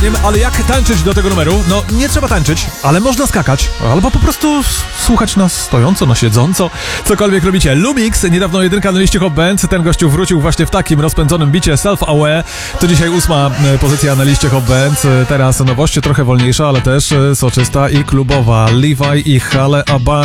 Ale jak tańczyć do tego numeru? No, nie trzeba tańczyć, ale można skakać. Albo po prostu słuchać nas stojąco, na siedząco. Cokolwiek robicie. Lumix, niedawno 1 na liście Hot Band. Ten gościu wrócił właśnie w takim rozpędzonym bicie Self-Aware. To dzisiaj 8 pozycja na liście Hot Band. Teraz nowość, trochę wolniejsza, ale też soczysta i klubowa. Levi i Hale Abba.